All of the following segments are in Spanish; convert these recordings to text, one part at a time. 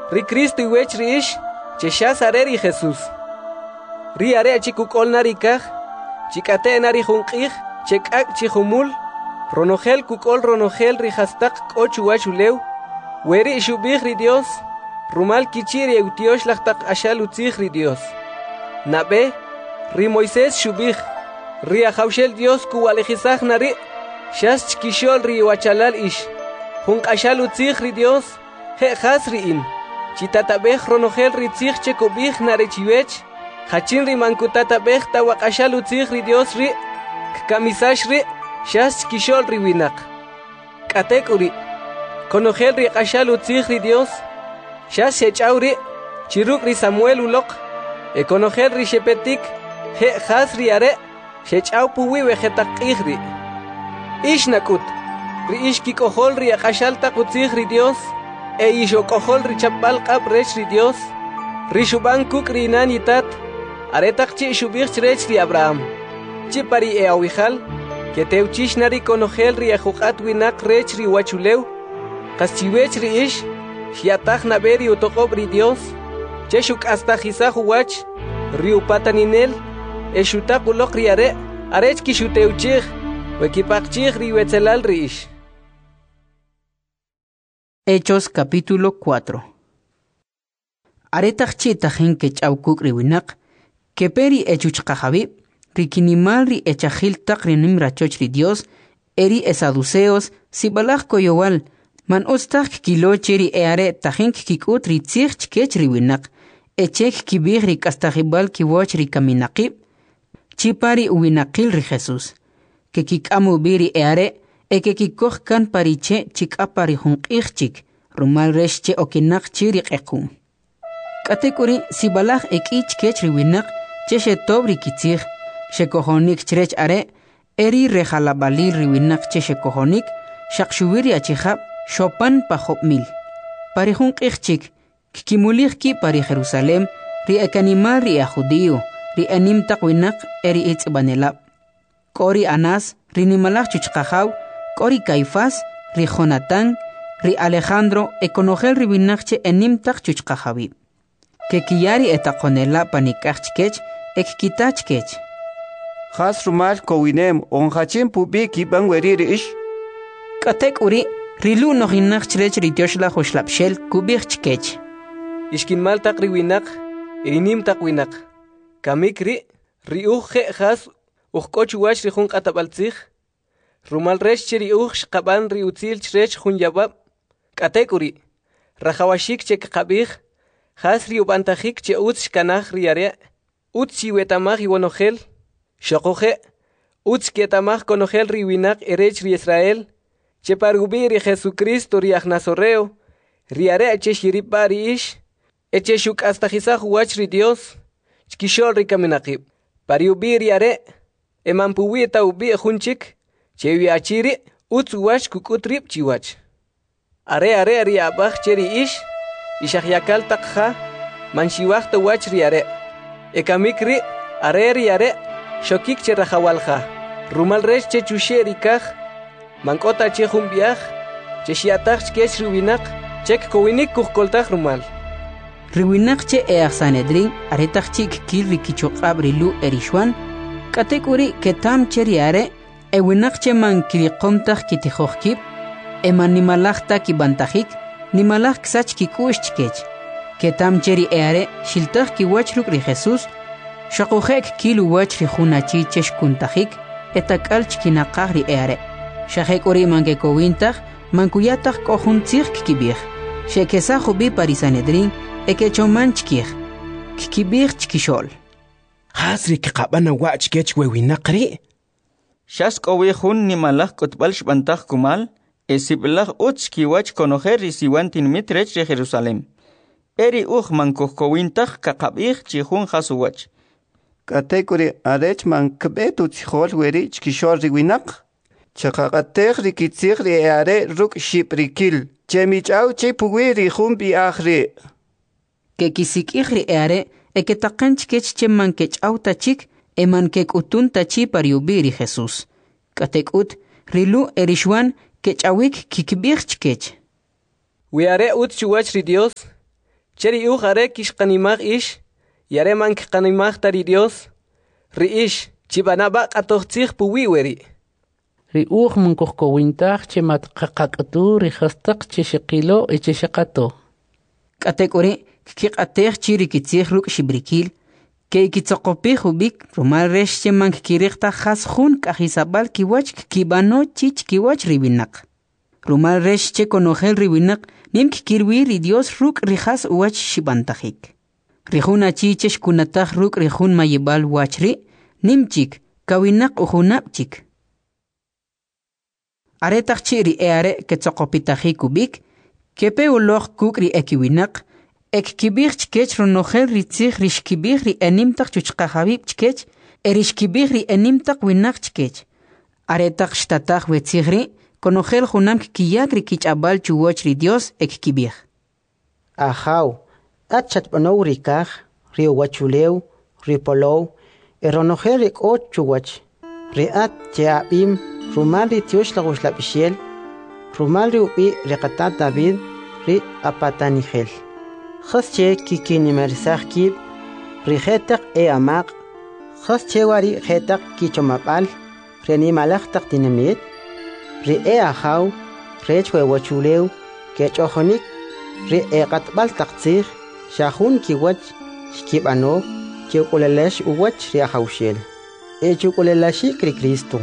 ri Cristo iwech ri ish cheshas are ri Jesús. Ri are chikukol narikaj, chikate nari junqij, chekak chihumul, ronogel kukol ronogel ri hastak kochuachulew, weri ishubij ri Dios, rumal kichiri eutiosh lachtak ashal utzij ri Dios. Nabe, ri Moisés shubij, ri ajaushel Dios kuwalejizaj nari, shas chkishol ri wachalal ish, junqashal utzij ri Dios, he has ri in, chitatabej ronogel ri tzij chekubij nare chiwech, hachin ri mankutatabej tawakashal utzij ri Dios ri, kamisash ri, shas chkishol ri winak. Katek uri, konogel ri kashal utzij ri Dios, shas shechaw ri, chiruk ri Samuel ulok, konogel ri shepetik, he has ri are, shechaw puwi vegetak ri. Ish nakut, ri ish kikohol ri akashal takutzij ri Dios, ishokohol ri chapal kap rech ri Dios, ri shuban kuk ri inanitat, aretak chi shubij rech ri Abraham, chi pari awijal, que teuchish nari konogel ri ajukat winak rech ri wachulew, kaschiwech ri ish, shiataj naberi utokob ri Dios, cheshuk hasta jizaj uwach, ri upataninel, eshutak ulok ri arech kishuteuchij, wekipakchij ri wetzelal ri ish. Hechos capítulo 4. Aretaj chitajin que chaukuk ri winak, que peri echuchkajabi, rikinimal ri echajil tak rinim rachoch ri Dios, eri esaduceos, sibalaj koyowal, man ostak kiloche ri eare tajin kikut ri tzij chkech ri winak, echek kibij ri kastajibal kiwoch ri kaminaqib, chipari uwinaqil ri Jesús, que kikamu biri eare, que kikoh kan pariche chikapari junqijchik, rumal reshche okinak chiri qekum. Katekuri sibalaj ekich kech ri winak, cheshe tobri kitzij, shekohonik chrech are, eri rejalabali ri winak cheshe kohonik, shakshubiri achihab, shopan pahop mil. Pari junqijchik, kikimulij ki pari Jerusalem, ri ekanimal ri a judío, ri anim tak winak eri itzbanelab. Kori Anás, ri nimalaj chuchkajaw, Kori Caifás, ri Jonatán, ri Alejandro, ekonogel ri winakche enim tak chuchkajawi. Que kiyari etakonela panikachkech, ekkitachkech. Has rumal kowinem, onhachin pubi kiban weriri ish. Katek uri, rilu nohinachchrech ri tioshla hoshlapshel kubichkech. Ishkin mal tak ri winak, inim tak winak. Kamik ri uje has, uhkochuach ri jun katabaltzij, rumal resh chiri shqaban ri utzil chrech jun yabab, katekuri, rajawashik chek qabij, has ri ubantajik che utz shkanaj ri are, utz chiwetamaj iwanogel, shokoje, utz ketamaj konogel ri winak erech ri Israel, che parubi ri Jesucristo ri ajnasorreo, ri are eche shiripa ri ish, eche shuk astajizaj uach ri Dios, chkishol ri kaminaqib, pariubi ri are, emampuwi eta ubi junchik, chewi achiri, utz uach kukutrip chiwach. Are ri abaj cheri ish, ishahyakal takha, manshiwach ta wach ri are. Ekamikri, ri are, shokik che rajawalja. Rumal resh che chushe rikaj, mankota che jumbiaj, che shiataj chkech riwinak, chek kowinik kuhkoltaj rumal. Riwinak che each Sanedrin, aretaj chik kil rikichokab rilu erishwan, katekuri ketam cheri are, winak che man kiriqomtaj kitijojkib, eman nimalajta kibantajik, nimalaj ksach kikushchkech. Ketam cheri eare, shiltaj kiwachruk ri Jesús, shakujek kilu wach ri junachi cheshkuntajik, etakalch kinaqaj ri eare. Shajek uri mankekowintaj, mankuyataj kohuntzij kikibij. Shekesa jubi parisanedrin, ekechomanchkij. Kikibij chkishol. Hasri kikabana wach kech wewinaqri. Shas kowihun nimalaj kotbal shbantaj kumal, esiblaj utz kiwach konojer risiwantin mitrech de Jerusalem. Eri man kohkowintaj kakabij chihun hasuwach. Katekuri arech man kbetu tchol weri chkishor riwinak. Chakakatej rikitzij ri eare ruk shiprikil. Chemichau chipuwi rihun bi ahri. Que kisikij ri eare, eketakanch kech cheman kech autachik, eman kek utun tachi pariubiri Jesús. Katekut, rilu erishwan kech awik kikbirch kech. Wiare ut chuwach ri Dios, Cheri are kishqanimag ish, yare man kqanimag tari Dios, ri ish, chibanaba qatoqtzig puwi weri. Ri munkuqkowintaq chimat qaqaqtu ri hastaq chishqilo e chishaqato. Katekore kiqatej chiri kitzig ruk shibrikil, que kitzoqopij ubik rumal resh cheman kiriqta jasjun kajisabal kiwach kibano chich kiwach ribinak. Rumal resh che konojel ribinak nim kirwi ri Dios ruk rijas uwach shibantajik. Rijuna chichesh kunataj ruk rijun mayibal wachri nimchik kawinak ujunapchik. Aretaj chiri eare ketzoqopitajik ubik, kepe uloj kukri ekiwinak, ek kibir chkech ronojel ritzig rishkibir ri enimtak chuchqahabib chkech, erishkibir ri enimtak winak chkech. Aretak shtataj wetzigri, konojel junam kiyak ri kichabal chuwoch ri Dios ek kibir. Ajaw, achat panow rikaj, ri wachulew, ri polow, eronojel rik o chuwach, ri at cheabim, rumal ri tiosh laguslapishel, rumal ri ubi rikatat David, ri apatanigel. Khasche kikinimersaj kib, rijetak e amaq, khasche wari jetak kichomapal, renimalajtak dinamit, ri e ajaw, rechwe wachulew, kechojonik, ri e qatbal taqtzig, shahun kiwach, shkibano, chukulelesh uwach ri ajawshel. E chukulelashi kri Cristo.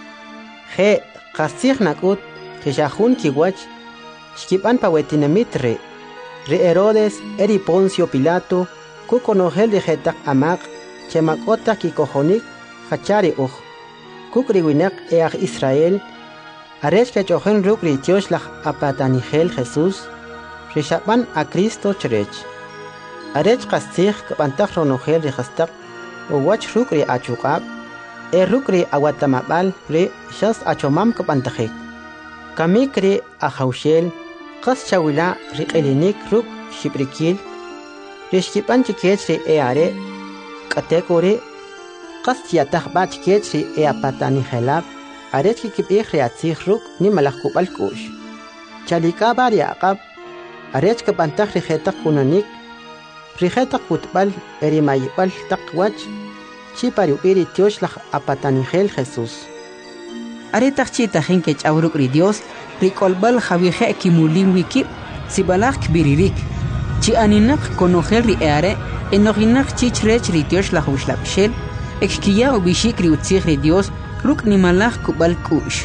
Je qasig nakut, kishahun kiwach, shkiban pawetinamit re. Ri Herodes eri Poncio Pilato kukonojel de jetak amaq chemakota kikojonik hachari uj kukriwinak eaj Israel arech kechojen ruk ri tioslaj apatanigel Jesús rishaban a Cristo chrech arech qastig kabantaj ronojel ri jastak uwach ruk ri achuqab ruk ri awatamabal ri shas achomam kabantajek kamik ri ajawshel qas chawila riqelinik ruk shibrikil rishkipan chikech ri eare katekore qas tiataj ba chikech ri eapatani helab arech kibih ri atzig ruk ni malakubal kush chalika bar yaqab arech kapantaj ri jetak kunanik ri jetak kutbal eri mayibal taqwach chipari ubiri tioslaj apatani hel Jesús Aretaj chitajin kech awruk ri Dios rikolbal javije kimulin wikib sibalak biririk chi aninak konojel ri eare enoginak chichrech ri Dios la huslapshel ekkiya ubishik ri utzig ri Dios ruk nimalaj kubal kush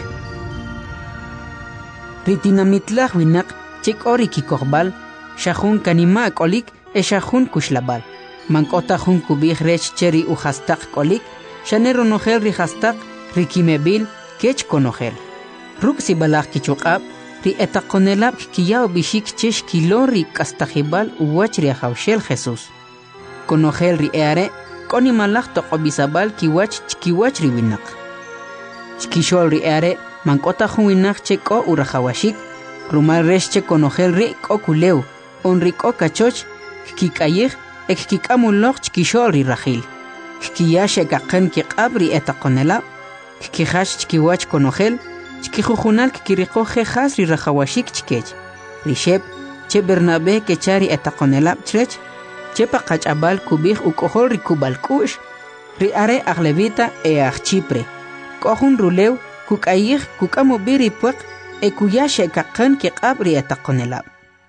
ri dinamitlaj winak chik ori kikorbal shahun kanima kolik shahun kushlabal mankota hun kubih rech cheri uhastak kolik shanero nojel ri hastak ri kimebil kech konojel ruk sibalaj kichuqab ri etaqonelab kiyaw bishik chesh kilori kastajibal uwach ri ajawshel Jesús konojel ri eare konimalaj toqobisabal kiwach chkiwach ri winak chkishol ri eare mankota hun winak cheko urajawashik rumal resh che konojel ri kokulew on ri kokachoch kikayej ek kikamuloj chkishol ri rajil kiyash ekaqen kiqab ri etaqonelab kihash chkiwach konojel chkijujunal kiriqo jejas ri rajawashik chkech rishep che Bernabé kechari etaqonelab chrech che paqachabal kubij ukojol ri kubalkush ri are aglevita e Chipre kohun rulew kukayij kukamobiri puq e kuyash ekaqen kiqab ri etaqonelab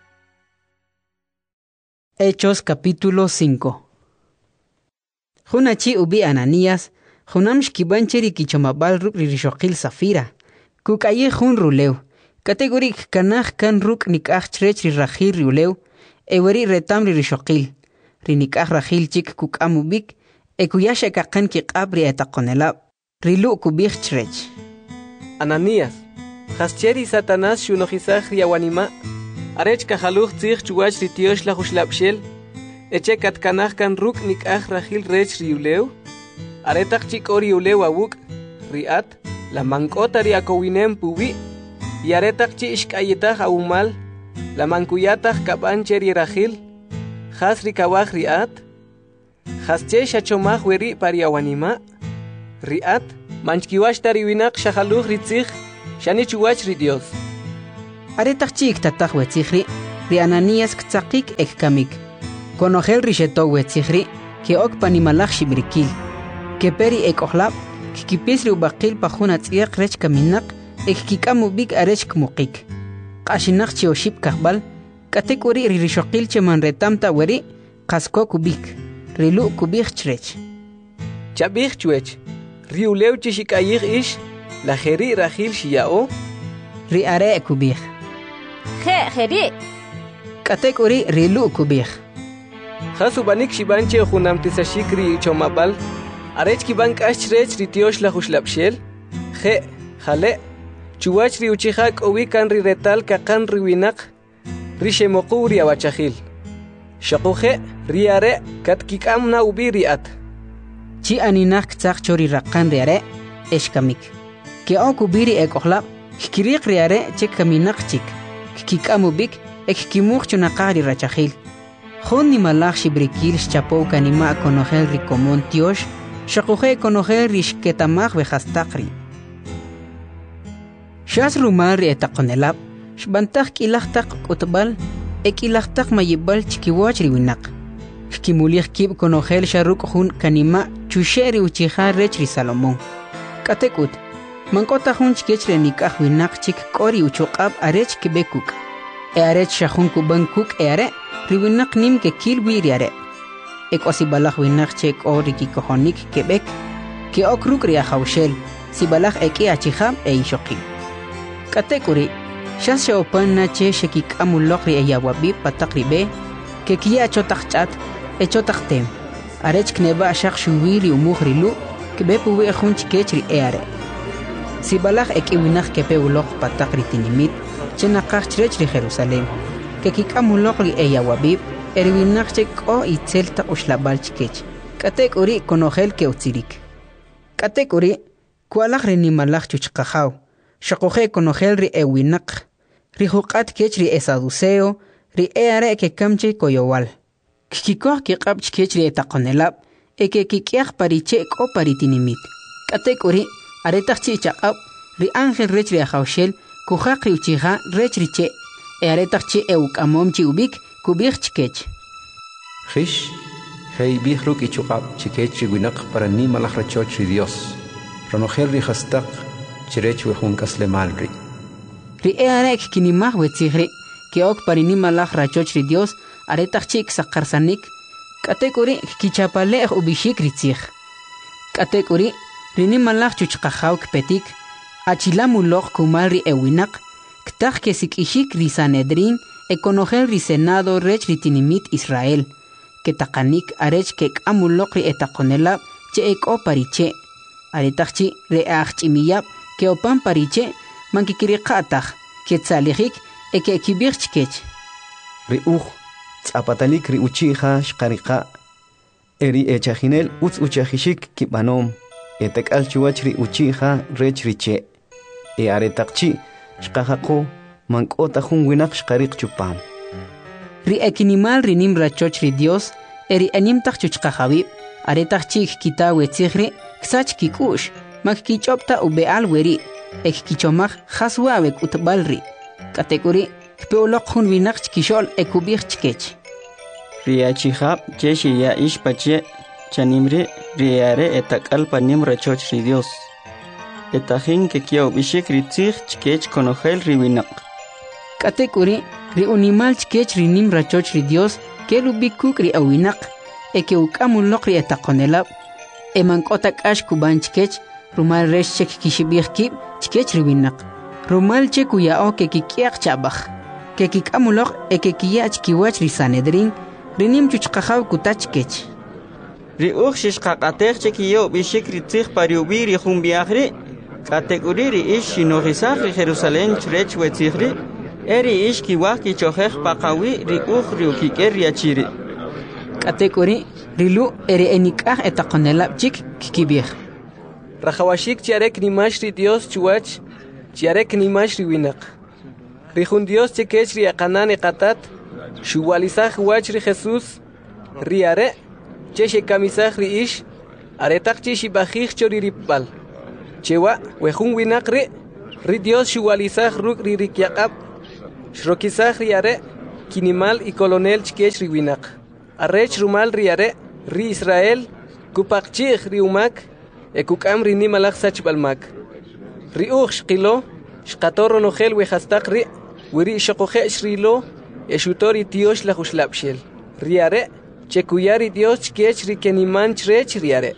Hechos capítulo 5 Junachi ubi Ananías Junam shkibancheri kichomabal ruk rishoqil Safira. Kukaye jun rulew. Kategorik kanaj kan ruk nikaj chrech rajil rulew. Eweri retam rishoqil. Rinikaj rajil chik kukamubik. Ekuyasha kakan kiqabri etaqonelab. Rilu kubih chrech. Ananías. Hascheri Satanás shunojizaj riawanima. Arech kajaluj tzig chuwach ritiosh la huslapshel. Eche katkanaj kan ruk nikaj rajil rech riulew. Aretak chik ori ulew awuk, riat, la mankota ri akowinem puwi, y aretak chi ishkayetaj aumal, la mankuyataj kapanche ri rajil, has ri kawaj riat, has che shachomaj weri pariawanima, riat, manchkiwash tariwinak shahaluj ritzig, shani chuwach ri Dios. Aretak chik tataj wetzigri, ri Ananías ktzakik ekkamik, Conogel risheto wetzihri, que ok panimalach shibrikil. Que peri ekohlab, kipisri ubaqil pajuna tziyaq rech kaminak, ekikamu big arech kmukik. Qashinak chioship kahbal, katek uri ririshokil cheman retamta weri, kasko kubik, rilu kubik chrech. Chabik chwech, riuleu chishikayig ish, la jeri rajil shiyao, Ri are kubik. Jeri. Katek uri rilu kubik. Hasubanik shibanche junam tisashikri chomabal, arech kibank ashrech ritiosh la hushlapshel, jale, chuwach ri uchihak owikan ri retal kakan riwinak, rishemoku ri awachahil. Shakuje riare katkikam na ubiriat. Chi aninak tzak chori rakan riare, eshkamik. Ke o kubiri ekohlab, kikirik riare chek kaminak chik. Kikamu bik, ekikimuk chunakari rachahil. Jun ni malach shibrikil shchapo kanima conogel rikomon tiosh, shakuje conogel rishketamach vejastakri. Shas rumar etakonelab, shbantak kilachtak utbal, ekilachtak mayibal chikiwach riwinak. Shkimulich kib conogel sharuk jun kanima chusheri uchiha rech Salomón. Katekut, mankota jun chikechre nikah winak chik kori uchokab arech kibekuk. Arech shahun kuban kuk are, riwinak nim ke kil wiriare. Ekosibalach winak chek ori kikohonik kebek, ke okruk riahaushel, sibalach eki achiham ishokib. Katekuri, shas sheopan na che shekik amulokri eyawabib patakribe, ke kia chotachchat, echotachtem. Arech kneba shak shuwiri umuhrilu, kebepuwe ejun chikechri eare. Sibalach eki winak kepe ulok patakri tinimit, chenakach chrech ri Jerusalem. Que kikamulok li eyawabib, erwinak chek o itzelta ushlabal chikech. Katek uri konogel ke utzirik. Katek uri, kualach renimalach chuchkajaw. Shakoje konogel ri ewinak. Ri hukat kech ri esaduseo, ri eare ke kamche koyowal. Kikikoh kikab chikech ri etakonelab, eke kikiach pariche ko paritinimit. Katek uri, aretach chichakab, ri angel rech ri ajawshel, kujak ri uchiha rech ri che. Earetachchi eukamom chi ubik kubik chikech. Hish, hey bihruk ichukab chikech winak para ni malakrachoch Dios. Ronogel ri hastak chirech wehunkas lemalri. Ri earek kinimah wetzihri, que ok parini malakrachoch Dios, aretachchi sakarsanik, katekuri kichapale ubishik ritzich. Katekuri, rini malach chuchkahauk petik, achilamulok kumalri ewinak, Ktach que sikishik ri Sanedrin, ekonogel ri Senado rech ritinimit Israel, que takanik arech que amulok ri etakonelab, che eko pariche, aretachchi reachchimiyab, que opan pariche, mankikirikatach, que tzalihik, eke ekibirchkech. Ri tzapatalik ri uchiha shkarika, eri echajinel utz uchajishik kibanom, etekal chuach ri uchiha rech riche, aretachchi, Shkahako, mankota jun winak shkarik chupam. Ri ekinimal rinim rachoch ri Dios, eri animtach chuchkahabib, aretach chik kita wetzihri, ksach kikush, mak kichopta ubeal weri, ek kichomach haswawek utbalri. Katekuri, kpeolok jun winak chkishol ekubich chkech. Ri achihab, cheshi ya ishpache, chanimri, riare etakal panim rachoch ri Dios. Etajin que kiau bishik ritzich chkech konogel riwinak. Katekuri, ri unimal chkech rinim rachoch ri Dios, que lubikuk ri awinak, eke ukamulok ri etakonelab, emankotak ash kuban chkech, rumal resh chek kishibich kib, chkech riwinak. Rumal chek uyao ke kikiak chabach, ke kikamulok eke kiyach kiwach ri Sanedrin, rinim chuchkahaw kutach kech. Ri ukshish kakatech chek kiau bishik ritzich pariubi ri humbiachri, Kategori ish nogisar ri Jerusalem chrech wetzihri, eri ish kiwah kichohech pakawi ri ri ukiker riachiri. Kategori rilu eri enikah etakonelab chik kikibir. Rajawashik chiarek nimash ri Dios chuach, chiarek nimash ri winak. Rijun Dios chekech ri akanan ekatat, shuwalizaj wach ri Jesús, ri are, cheshe kamisaj ri ish, aretak chishibajij chori ripal. Chewa, wejun winak ri Dios shuwalizaj ruk ri rikyakab, shrokizaj ri are, kinimal y colonel chkech ri winak. arrech rumal ri are ri Israel kupaqchih ri umak ekukam ri nimalach sachbalmak ri shqilo shqator nohel we hastaq ri wiri shaqohe shrilo eshutori tiosh la khuslapshel ri are chekuyari dios kech ri keniman chrech ri are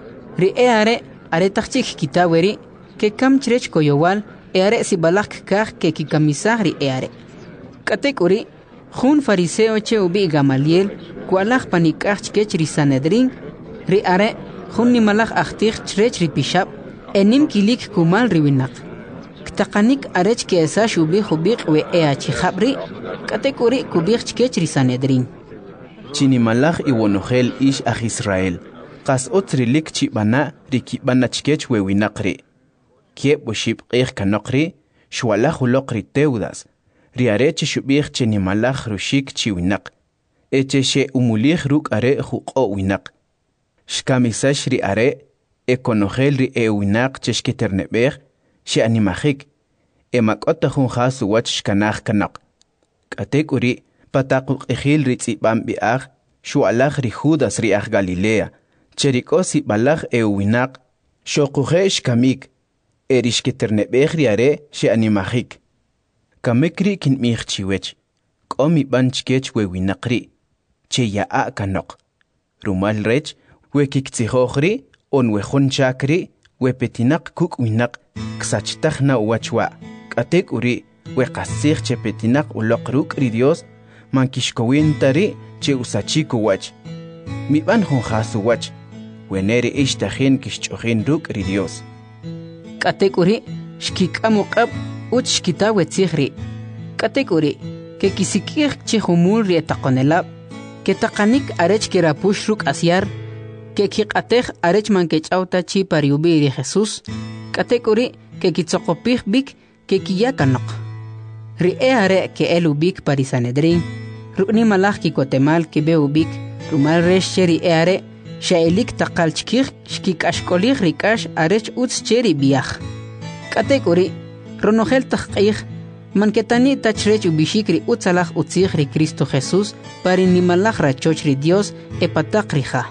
ri are tachik kitaweri ke kam chrech koyowal are si balak kah ke kikamisah ri are katekuri Jun fariseo che ubi Gamaliel, kualach panikach kech ri Sanedrin, ri are, jun nimalach achtich chrech ri pishab, enim kilik kumal ri winak. Ktakanik arech ke esash ubi hubik we eachichabri, katekuri kubich kech ri Sanedrin. Chinimalach iwonogel ish ach Israel, kas otrilik chibana ri kibana chkech we winakri. Kiep bushib qich kanokri, shwalach ulokri teudas. Riare che shubich che nimalach rushik chi winak. Eche she umulich ruk are huko winak. Shkamisash ri are, ekonogel ri winak che shkiternebech, she animachik. Makota hun hasu wach shkanach kanak. Katek uri, patakuk echil ri tzibam biach, shualach ri Judas ri ach Galilea. Cherikosi balach winak, shokuhe shkamik. Erishkiternebech ri are, she animachik. Kamekri kin michchiwech, komi banchkech we winakri, che ya a kanok. Rumal rech, we kiktsihochri, on we chakri, we petinak kuk winak, ksachtak na uachwa. Katek uri, we kasich che petinak ulokruk ri Dios, mankishkowintari che usachiko wach. Mi ban honjasu wach, we nere ishtahin kishchohin ruk ri Dios. Katek uri, shkikamukab, Uchkita wetzihri. Katekuri, que kisikir chihumul rietakonelab, que takanik arech kirapush asyar, que kikatej arech mankechauta chi pariubi de Jesús. Katekuri, que kitzokopih bik, que kiyakanok. Rie are que elubik parisanedrin, rukni malach kikotemal que beubik, rumal resh cheri are, shaelik takalchkir, shkikashkolih rikash arech utz cheri biach. Katekuri, Ronogel tachqih, manketani tachrech ubishikri utzalach utzihri Cristo Jesús, para nimalach rachochri Dios epatakrija.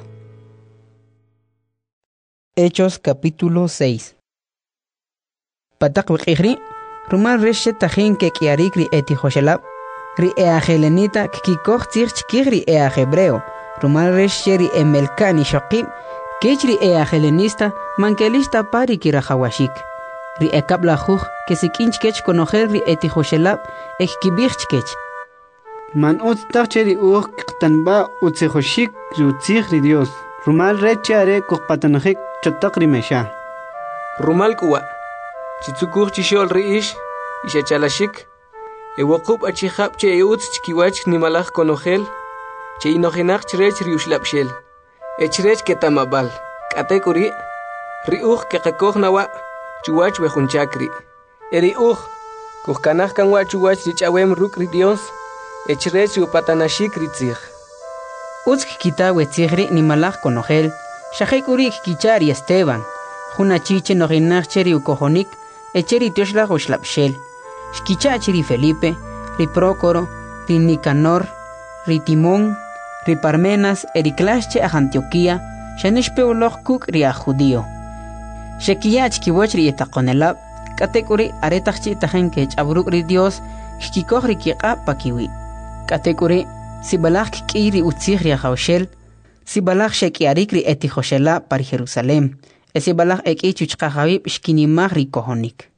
Hechos capítulo 6. Patak wikihri, rumal reshe tajin ke kiarikri etihoshelab, ri eajelenita kikikoch tzirchkihri hebreo, rumal reshe ri emelkani shokib, kechri eajelenista mankelista pari kirahawashik. Ri ekabla juj que si kinchkech conocer ri etihoshelab ekkibichkech. Man utstacheri qtanba utsehoshik rutzig ri Dios. Rumal rechare kokpatanajik chotak ri mesha. Rumal kuwa. Chitsukur chishol ri ishachalashik. Ewokub achihab che eutz chkiwach nimalach konogel. Che inojenach chrech ri ushlapshel. Echrech ketamabal. Katekuri. Ri ke kakognawa. Chuwach we junchakri. Eri kuhkanach kanwa chuwach richawem ruk ri Dios, echrech upatanashik ritzig. Utzk kita wetzigri ni malach konogel, shahekuri kichari Esteban, junachiche noginach cheri ukohonik, echeri tioshla ushlapshel, shkichachiri Felipe, ri Prócoro, ri Nicanor, ri Timón, ri Parmenas, ericlasche a Antioquía, shanishpeuloch kuk ri a judío. Shekiyach kiwachri etakonelab, katekuri aretachchi tajen kech abruk ri Dios, hkikohri kiqa pakiwi. Katekuri, sibalach kiri utzihri haushel, sibalach shekiarikri etihoshela par Jerusalem, sibalach ekichuchkahawib shkinimach ri kohonik.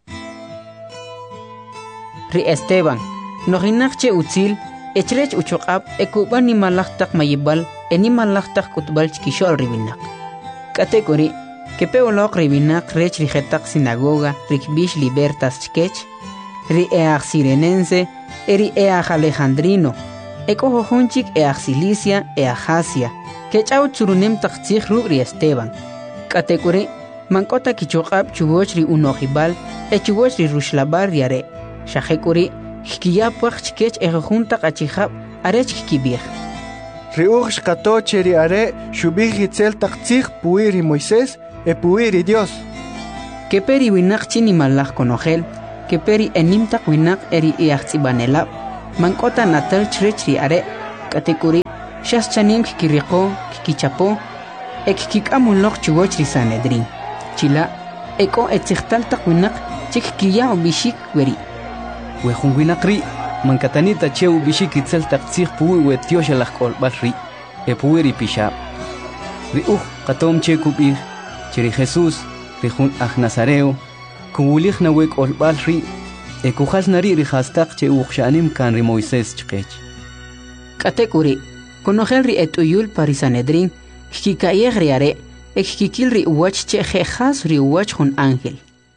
Ri Esteban, noginachche utzil, echrech uchokab, ekuban ni malachtak mayibal, eni malachtak kutbal chkishol ribinak. Katekuri, que peolok ribinak rech rijetak sinagoga rikbish libertas chkech, ri each sirenense, eri each alejandrino, ekojohunchik each Cilicia each Asia, kechau tsurunem taktzich ri Esteban. Katekuri, mankota kichokab chuboch ri unojibal, echuboch ri rushlabar riare, shahekuri, hkiyapwach chkech ejojuntak achihab, arech hkibich. Riuch shkato cheri are, shubih hitzel taktzich puiri Moisés, puiri Dios. Que peri winak chini malach konogel, que peri enimtak winak eri iachzibanelab, mankota natal chrechri are, katekuri, Shas chanim kikiriqo, kikichapo, kikamuloq chugoch ri Sanedrin. Chila, eko etzihtaltaq winaq chikkiya ubishik weri. Wejun winaqri, mankatanita che ubishik itzeltaq tzih puwi wetioxalaq qolbal ri, puwi pishab. Ri qatom che kubih, chiri Jesús, rijun Nazareo, kuwulig na wek qolbal ri, kujas nari rijastaq che uxanim kan ri Moisés chqech. Katekuri, konogel ri etuyul pari Sanedrin, kikayeg riare, kikil ri uwach che jejas ri uwach jun ángel.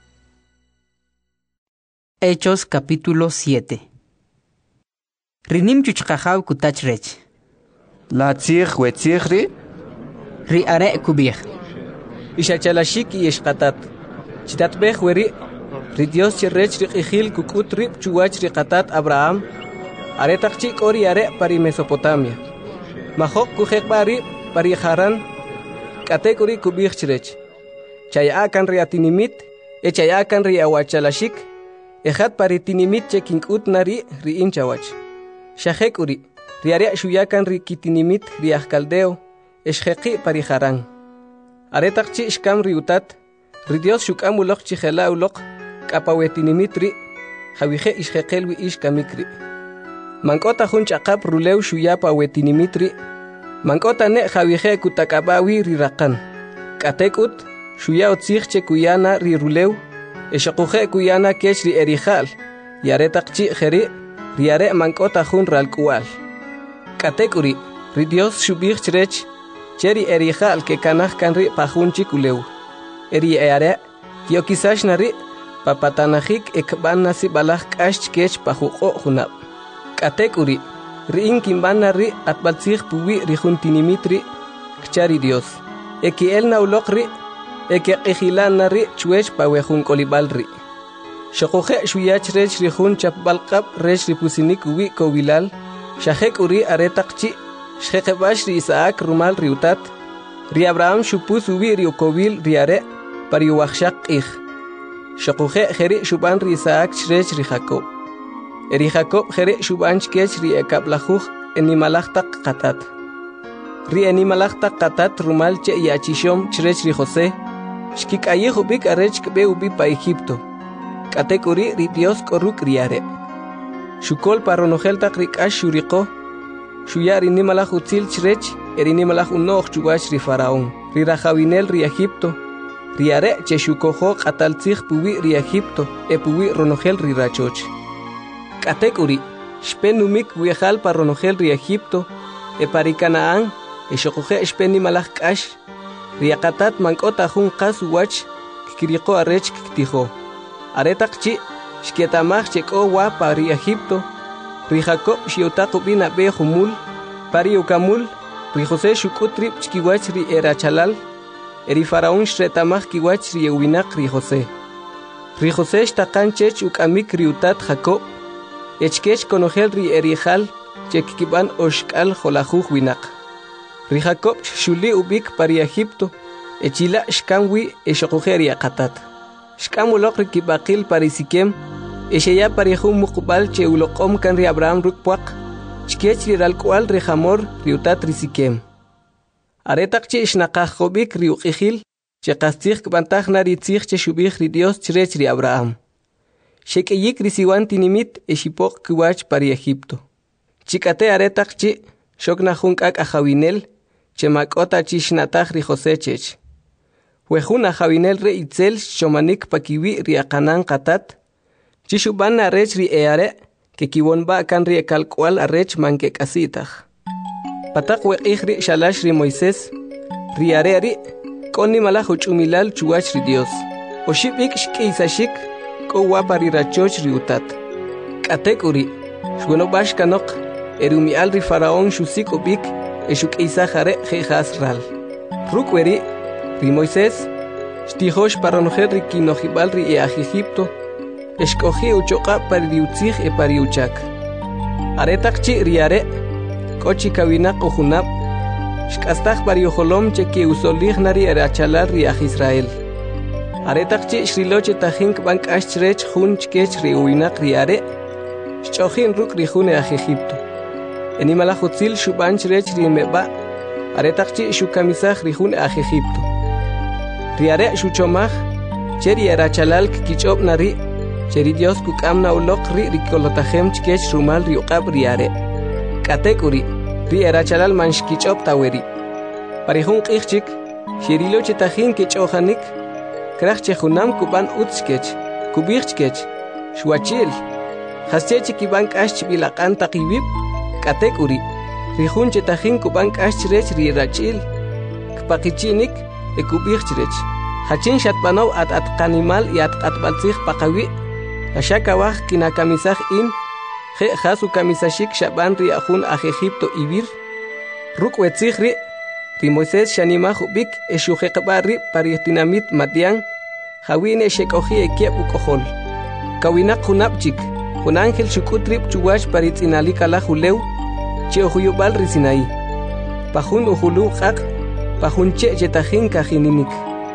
Hechos capítulo 7. Rinim chuchqajaw kutach rech. La tzih wetzih ri are kubih. Ishachalashik y ishqatat. Chitatbeh weri, ri Dios chirrech ri qijil kukut rib chuwach ri qatat Abraham, are taqchik ori are pari Mesopotamia. Mahok kujek bari pari Haran, katekuri kubih chirech. Chayakan ri atinimit, chayakan ri awachalashik, ejat pari tinimit chekinkut nari ri inchawach. Shahekuri, ri are shuyakan ri kitinimit ri ahkaldeo, eshjeqi pari Haran. Aretaqchi ishkam riutat, ri Dios shukamulok chijela ulok, kapawetinimitri, jawije ishjeqelwi ishkamikri. Mankota junchaqap rulew shuyapa wetinimitri, mankota ne jawije kutakabawi rirakan. Katekut, shuya otzihche kuyana ri rulew, eshaquje kuyana kech ri erijal, yaretaqchi jeri, riare mankota jun ralkual. Katekuri, ri Dios shubih chrech, cheri erijal que kanaj kanri pajunchi kuleu. Eri eare, tio kisash nari, papatanajik ekban nasi balaj kash kech pajuqo junab. Katekuri, riin kimban nari atbalzig puwi rijuntinimitri, kchari Dios. Eki el naulokri, eki ejilan nari chuech pawejun kolibalri. Shokuje shuyach rech rijun chapbalqab rech ripusinik uwi kovilal, shahek uri aretakchi, Shekebash ri Isaac rumal riutat, ri Abraham shupus ubi riukovil riare, pari uachshak ich. Shokuje jeri shuban ri Isaac shrech ri Jacob. Eri Jacob jeri shuban chkech ri ekablajuj enimalachtak katat. Ri enimalachtak katat rumal che yachishom shrech ri José, shkik ayih ubik arech kbe ubi pa Egipto. Katekuri ri Dios koruk riare. Shukol paronojeltak rik ash shuriko, Shuyar inimalaj utzil chrech, inimalaj unoch chugash ri Faraón, ri Rajawinel ri Egipto, ri are che shukojo qataltzig puwi ri Egipto, puwi ronogel ri rachoch. Katekuri, shpenumik wiejal pa ronogel ri Egipto, pari Canaán, shokoje shpenimalaj kash, ri akatat mankota jun qas uwach, kikiriqo arech kiktijo. Aretakchi, shkietamaj cheko wa pa ri Egipto, ri Jacob shiotaqo bina be humul, pari ukamul, ri José shukutrip chkiwach ri erachalal, eri Faraón shretamaj kiwach ri ewinak ri José. Ri José shtaqan chech ukamik ri utat Jacob, echkech konogel ri erijal, chekkiban oshkal jolajuj winak. Ri Jacob shuli ubik pari Egipto, echila shkanwi eshokujeri akatat. Shkamulok ri kibakil pari Sikem, Esheya parejun muqbal che uloqom kan ri Abraham rukpuak, chkech ri ralkual ri Hamor ri utat ri Sikem. Aretak che ishnaqajobik ri uqijil, che qastig kbantaj nari tzig che shubij ri Dios chrech ri Abraham. Shekeyik ri siwan tinimit eshipok kiwach pari Egipto. Chikate aretak che shoknajun kak ajawinel, che makota chishnatag ri José chech. Wejun ajawinel re itzel shomanik pakiwi ri akanan qatat, Chishuban arech ri eare, que kibonba kan ri ekalkual arech manke kasitaj. Patak weqih ri shalash ri Moisés, ri are ri, koni malaj uchumilal chuwach ri Dios. Oshibik shkisashik, ko wapa ri rachoch ri utat. Katek uri, shgonobash kanok, erumial ri Faraón shusik ubik, eshuk isajare jejas ral. Rukweri, ri Moisés, shtijosh paronojer ri kinojibal ri Egipto, Escogi uchoqa pariutzig pariuchak. Aretakchi riare, kochi kawinak ujunab, shkastaj pariujolom cheki usolig nari erachalar riaj Israel. Aretakchi shriloche tajink bank ashrech jun chkech riuinak riare, shchojin ruk rijune aj Egipto. enimala hutzil shubanch rech rimeba aretaqchi shukamisaj rihun aj Egipto riare shuchomaj cheri erachalal kichob nari cheri Dios kukamna uloq ri rikolotajem chkech rumal riuqab riare katekuri ri erachalal mansh kichob taweri parihun qixchik shirilo chitajin kichojanik kraj chejunam kuban utskech kubixchkech shuachil haschechi kiban k'ash bilaqan taqibib katekuri rihun chitajin kuban k'ash rech rirachil kpaqichinik ekubixchrech hachin shatbanaw at qanimal y at qatbaltzij paqawi ashakawaj kinakamisaj in je jasu kamisashik shaban ri ajun aj Egipto ibir rukwetsij ri Moisés shanimaj ubik eshujeqba ri paritinamit matian jawine shekoji ekiep ukojol kawinaq junabchik jun ángel shukutrip chuwash paritzinali kala julew che ojuyubal ri Sinaí pajun ujulu qaq pajun che chetajin kajininik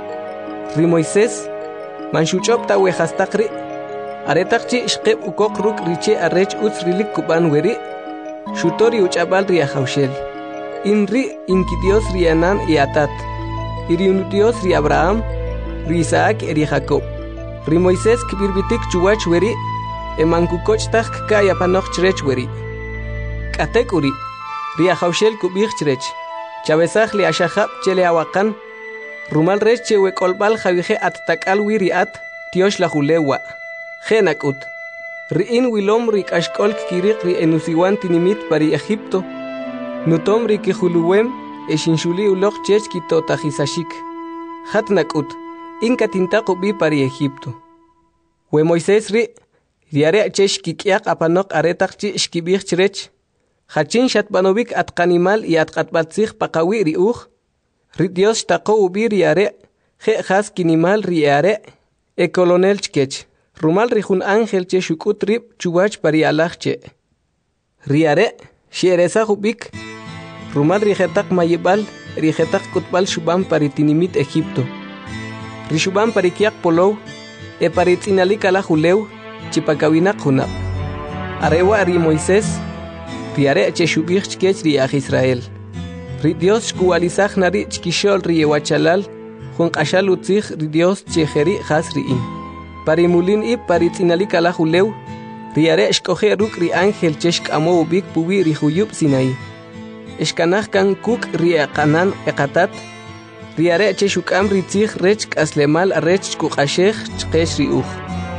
ri Moisés manshuchop tawe hastaqri aretaqchi ishqeb ukoq ruk riche arrech utz rilik kuban weri shutori uchabal ri ajawshel inri inki Dios ri Anan y Atat iriun Dios ri Abraham ri Isaac ri Jacob ri Moisés kibirbitik chuwach weri emankukoch tak kaya panoch chrech weri katekuri ri ajawshel kubich chrech chabesaj li ashahab chele awakan rumal rech chewe kolbal javije at takal wiri at Dios la julewa genakut ri in wilom ri kashkol kirik ri enusiwan tinimit pari Egipto nutom ri kijuluwem eshinshuli uloq chech kitotajisashik hatnakut inka tintaqu bi pari Egipto we Moisés ri riare chesh kikiaq apanok aretaqchi shkibich chrech hachin shatbanovik atqanimal y atqatbatzij paqawi ri uj ri Dios taqo ubi riare je has kinimal riare e colonel chkech rumal ri jun ángel che shukut rib chuwach pari alajche riare sheresa ubik rumal rijetaq mayibal rijetaq kutbal shuban paritinimit Egipto rishuban parikiaq polow e paritzinalik ala julew chipakawinaq junab arewa ri Moisés riare che shubich chkech ri aj Israel ri Dios shkuwalizaj nari chkishol ri ewachalal jun qashal utzij ri Dios chejeri jas ri in parimulin i paritzinalik ala julew riare shkoje ruk ri ángel che shk'amo ubik puwi ri juyub Sinaí Eshkanaj kan kuk ri aqanan eqatat riare che shukam ri tzij rech k'aslemal arech kuqashej chqesh ri uj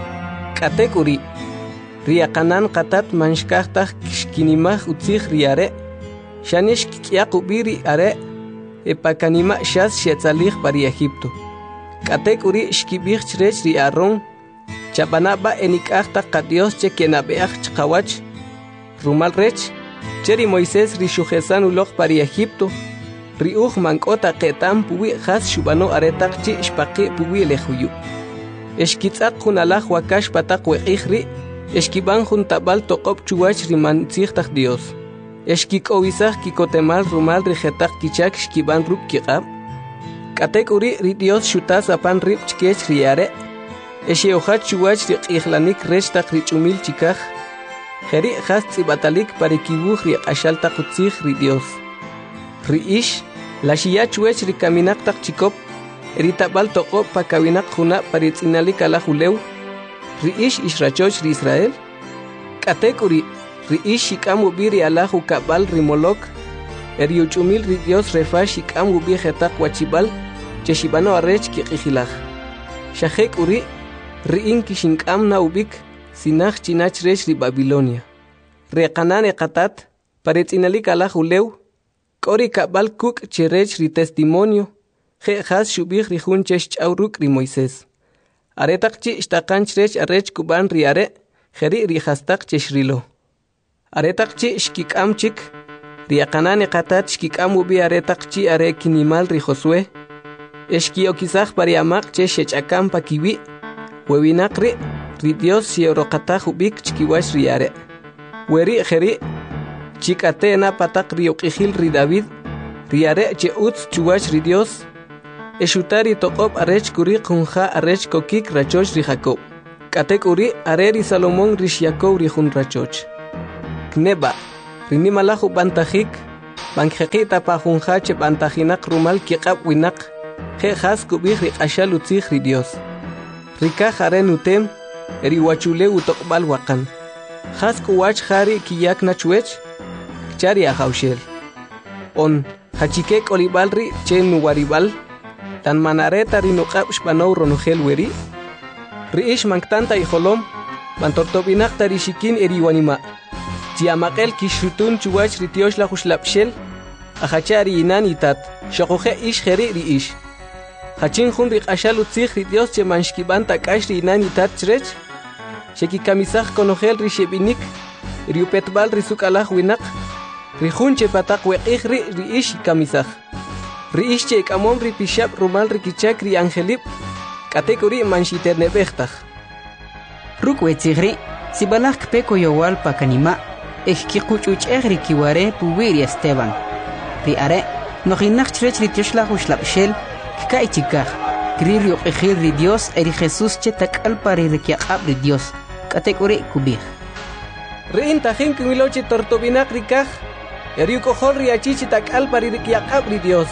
katekuri ri aqanan qatat manshkajtaj shkinimaj utzij riare shanish kikyaq ubiri are epakanima shas shetzalij pari Egipto katekuri shkibij chrech ri Aarón chabanaba enikajtaj qa Dios che kenabeaj chqawach rumal rech cheri Moisés ri shujesan uloq pari Egipto ri uj mank'ota qetam puwi jas shubano aretaq chi shpaqi puwi lejuyu eshkitzaq jun alaj wakash pataq weqij ri eshkiban jun tabal toqob chuwach ri mantzijtaj Dios eshkik'owisaj kikotemal rumal ri jetaq kichak shkiban ruk kiqab k'atek'uri ri Dios shutas apan rib chkech riare esheojach chuwach ri q'ijlanik rech taq ri ch'umil chikaj jeri jas tz'ibatalik parikibuj ri q'axal taq utzij ri Dios ri ish lashiyach wech ri kaminaq taq chikop ri tabal toqob pakawinaq junab paritz'inalik ala julew ri ish ishrachoch ri Israel k'atek'uri ri ish shik'am ubi ri ala jukabal ri Molok ri uch'umil ri Dios refash shik'am ubi jetaq wachibal che shibano arrech kiq'ijilaj xajek'uri ri in kishink'am na ubik sinaj chinach rech ri Babilonia ri qanan eqatat paritz'inalik ala julew k'ori kabal kuk' che rech ri testimonio je jas shubij ri jun che xch'aw ruk' ri Moisés aretaq chi xtaqanch rech arrech kuban ri are jeri ri jastaq che shrilo aretaq chi shkik'am chik ri aqanan eqatat shkik'am ubi aretaq chi are kinimal ri Josué eshkiokisaj pari amaq che shech'akam pakiwi wewinaq ri Dios xioroqataj ubik chkiwash ri are weri jeri chik'atena pataq ri uq'ijil ri David ri are che utz chuwach ri Dios exutari toqob arech kuri qunja arech kokik rachoch ri Jacob k'atek'uri are ri Salomón ri Jacob ri jun rachoch kneba rini malahu bantajik banjeqita pajunja che bantajinak rumal kiqab winak je has kubih ri qashal utzih ri Dios rika jaren utem eri wachule utokbal wakan has kuwach jari kiyak nachwech chari ajaushel on hachike kolibal ri chen nuwaribal tan manareta ri nuqab shbanow ronogel weri ri ish manktanta ijolom bantortobinak tarishikin eri wanima Tiamaqel kishrutun chuwach ritiosh la huslapshel ajachari inan itat shoqoje ish jeri ri ish hachin jun ri qashal utzih ri Dios che manshkiban takash ri inan itat chrech sheki kamisaj konogel ri shebinik ri upetbal ri sukalaj winak ri jun che pataq weqij ri ish kamisaj ri ish che kamom ri pishab rumal ri kichak ri angelip katekuri manshiternebejtaj rukwetsigri sibalaj kpeko yowal pakanima Ejkikuchuch ri kiware puwiri Esteban. Ri are, nojinak chrech ri tioshla huslapshel, kaichikaj. Kri ri ri Dios eri Jesús che takal pari ri kiaqab ri Dios. Katekuri kubij. Ri intajin kimiloche tortobinak ri kaj. Eri ukojol ri achichi takal pari ri kiaqab ri Dios.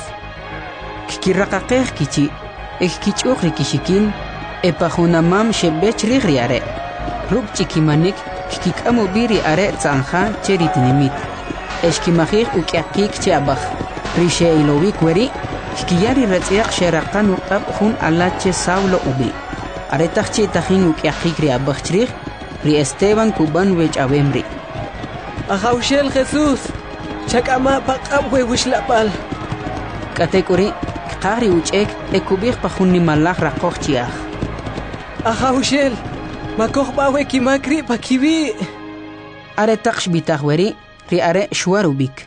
Kikirakakej kichi. Ejkichuch ri kishikin. Epajunamam shebech ri are. Ruk chikimanik. Kikamo biri are tzanja cheri tinimit. Eshkimajik ukiakik cheabaj. Rishe ilowik weri. Kikiyari retziak sherakan uqab jun alache Saulo ubi. Aretak che tajin ukiakik ri abajchrik. Ri Esteban kuban wech abemri. Ajaushel Jesús. Chakama paqab we wishlapal. Katekuri. Kari uchek ekubik pajun nimalaj rakoch chiaj. Ajaushel. Makoh bawe kimakri pakibi. Are taksh bitahweri, ri are shuarubik.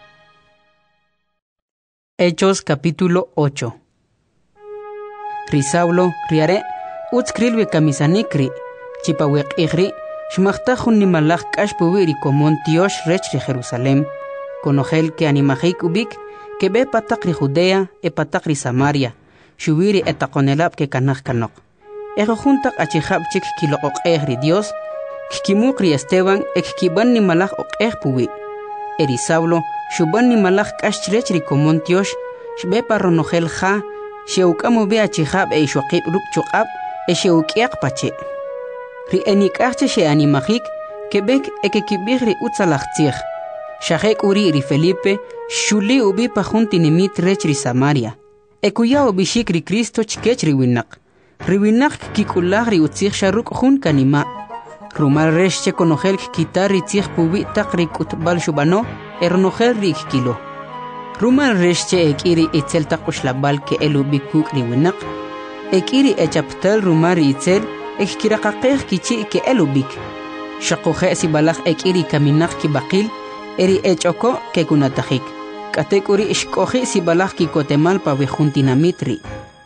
Hechos capítulo 8. Ri Saulo, ri are, utskrilwe kamisanikri, chipawek igri, shmachtajun nimalach kashpuwiri komon tiosh rech ri Jerusalem, konogel que animajik ubik, que be patak ri Judea, e patak ri Samaria, shubiri etakonelab que kanaj kanok. Ego juntak achihab chik kilo ri Dios, kikimukri Esteban ekkiban ni malach puwi. Eri Saulo, shuban ni malach kashrech ri komontiosh, shbepa ronogel ja, sheukamo be achihab shwaqib ruk chukab, sheukiak pache. Ri enikachche she animajik, kebek ekekibig ri utzalachtzich. Shahek uri ri Felipe, shuli ubi pajuntinimit rech ri Samaria. Ekuya obishik ri Cristo chkech ri winak. Riwinak kikulah ri utzich sharuk jun kanima. Rumal resh che konogel kitar ri tzich pubi tak ri kutbal shubano, ernogel ri kilo. Rumal resh che ekiri itzel tak ushlabal ke elu bikuk ri winak. Ekiri echaptal rumal ri itzel ekkirakakeh kichi ke elu bik. Shakohe si balak ekiri kaminak ki bakil, eri echoko ke kunatajik. Katekuri ishkohi si balak ki kotemal pa wejuntinamit.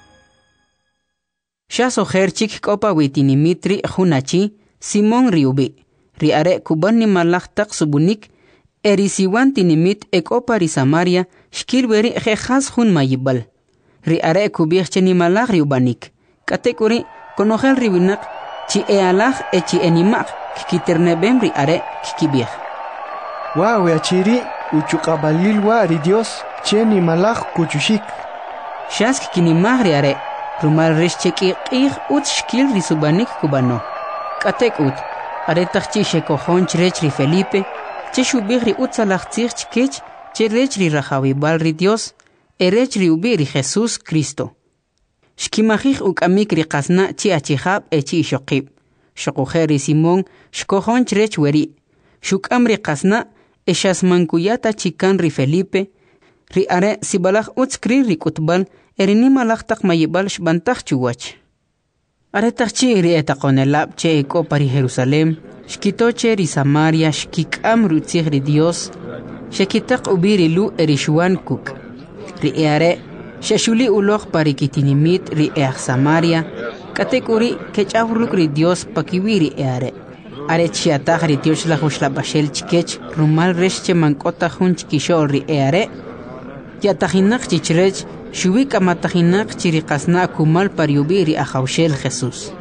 Shaso herchik kopa witinimitri hunachi Simon riubi. Ri are kuban ni malach tak subunik eri siwan tinimit ekopa ri Samaria shkilweri jehas hun mayibal. Ri are kubich ni malach riubanik. Katekuri konogel riwinak chi ealach chi enimak kikiternebem ri are kikibich. Wow, achiri uchukabalil wa ri Dios cheni malach kuchushik. Shask kinimag ri are. Rumal reshcheki qih ut shkil ri subanik kubano. Katek ut. Aretachchi shekohon chrech ri Felipe. Che shubig ri ut salachtzich chkech. Che rech ri rajawibal ri Dios. Erech ri ubi ri Jesús Cristo. Shkimajich ukamik ri qasna chi achihab chi shokib. Shokoher ri Simón shkohon chrech weri. Shukam ri qasna eshasmankuyata chikan ri Felipe. Ri are sibalach utskri ri kutbal. Erini malachtak mayibal shbantak chuwach. Aretachchi ri etakonelab che eko pari Jerusalem, shkitoche ri Samaria shkikam rutzig ri Dios, shekitak ubiri lu erishuan kuk. Ri eare, sheshuli ulog pari kitinimit ri Samaria, katekuri kechawruk ri Dios pakiwiri eare. Are chiatag ri Dios la huslabashel chikech, rumal resche mankota hun chikishol ri eare, yatajinak chichrech, Shubik amatajinak chiriqasna kumal pariubiri ajaushel Jesús.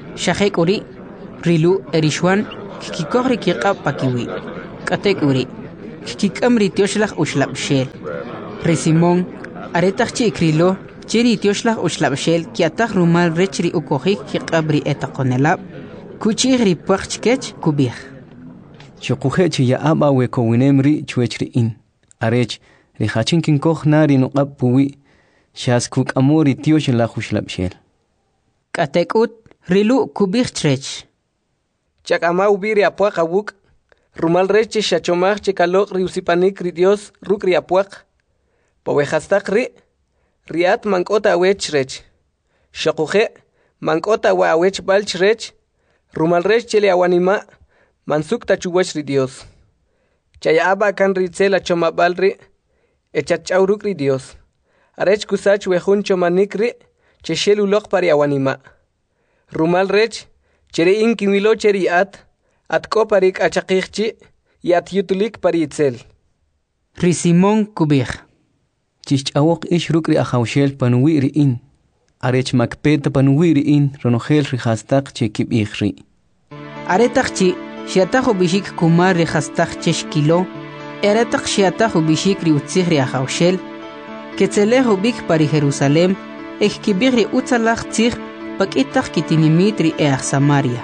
Shahek uri, rilu erishwan, kikikogri kiqab pakiwi. Katek uri, kikam ritioshlah ushlabshel. Ri Simón, aretach chi ikrilo, chiri tioshlah ushlabshel, kiatach rumal rechri ukojik kikabri etakonelab, kuchig ripuachkech kubih. Chokuhechi ya aba wekowinem chuechri in. Arech, rihachin kinkoch nari no puwi, shas kuk amori tioshlah ushlabshel. Katekut, rilu kubih trech. Chakama ubiri apuak awuk, rumal reche shachomach chekalok riusipanik ri Dios ruk ri apuak. Powehastak riat mankota awech rech. Shakuhe, mankota wa awech balch rech, rumal rech chele awanima, mansuk tachuwech ri Dios. Chayaba kan ritzela chomabal echachau ruk ri Dios. Arech kusach wehun chomanik cheshelu lok pari awanima. Rumal rech, chere inkimilo cheri at koparik achakirchi, yat yutulik pari itzel. Ri Simón kubih. Chichawok ish rukri ahawshel panuwiri in. Arech makpeta panuwiri in ronohel rihastak chekib ikhri. Aretakchi, shiatajo bishik kumar rihastak cheshkilo, eretak shiatajo bishik ri utzih ri ahawshel, ketzelejo bik pari Jerusalem, ekibigri utzalach tzih, pakitak kitinimit ri Samaria.